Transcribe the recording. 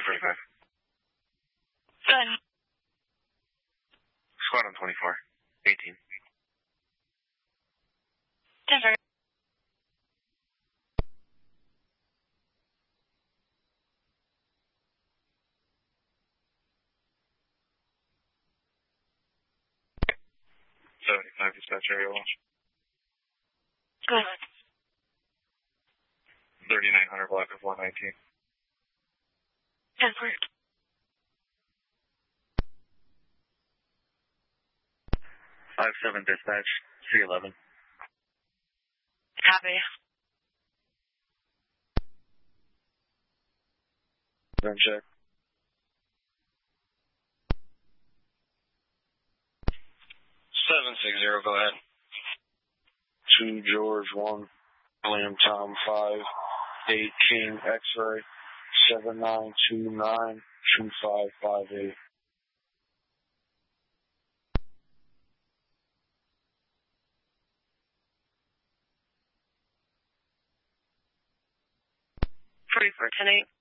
45. Good. Squad on 24. 18. Denver. Dispatch area watch. Good. 3900 block of 119. Denver. 57 dispatch, C11. Copy. Then check. 760, go ahead. 2 George 1, William Tom 5, 8 King X-ray, 7929 2558. Free for 10-8.